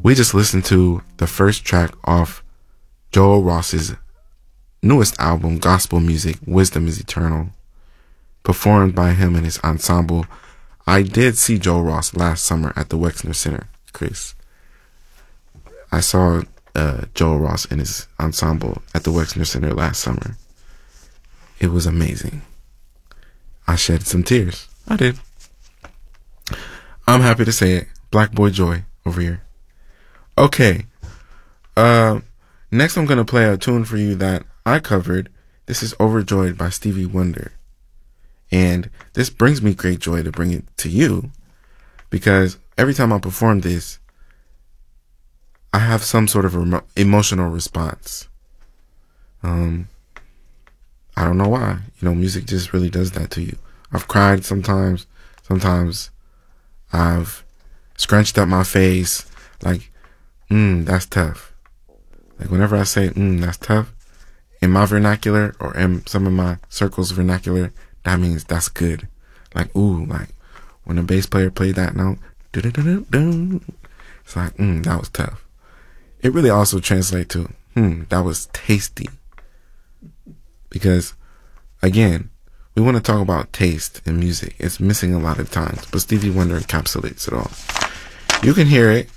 We just listened to the first track off Joel Ross's newest album, Gospel Music, Wisdom is Eternal, performed by him and his ensemble. I did see Joel Ross last summer at the Wexner Center, Chris. I saw Joel Ross and his ensemble at the Wexner Center last summer. It was amazing. I shed some tears. I did. I'm happy to say it. Black Boy Joy over here. Okay. Next I'm going to play a tune for you that I covered. This is Overjoyed by Stevie Wonder. And this brings me great joy to bring it to you, because every time I perform this, I have some sort of emotional response. I don't know why. Music just really does that to you. I've cried sometimes. Sometimes I've scrunched up my face like, that's tough. Like whenever I say, that's tough, in my vernacular or in some of my circles vernacular, that means that's good. Like, ooh, like when a bass player played that note, it's like, that was tough. It really also translates to, that was tasty. Because, again, we want to talk about taste in music. It's missing a lot of times, but Stevie Wonder encapsulates it all. You can hear it.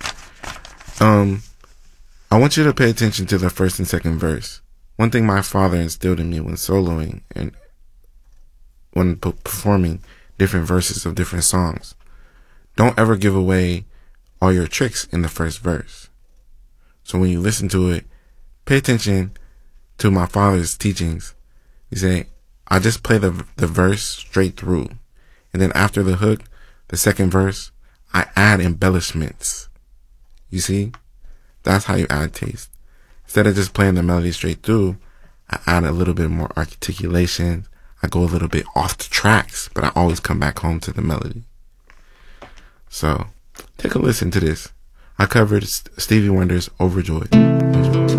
I want you to pay attention to the first and second verse. One thing my father instilled in me when soloing and when performing different verses of different songs: don't ever give away all your tricks in the first verse. So when you listen to it, pay attention to my father's teachings. He say, I just play the verse straight through, and then after the hook, the second verse, I add embellishments. You see? That's how you add taste. Instead of just playing the melody straight through, I add a little bit more articulation. I go a little bit off the tracks, but I always come back home to the melody. So, take a listen to this. I covered Stevie Wonder's Overjoyed.